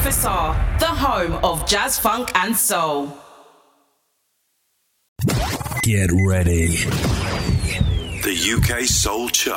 FSR, the home of jazz, funk and soul. Get ready. The UK Soul Chart.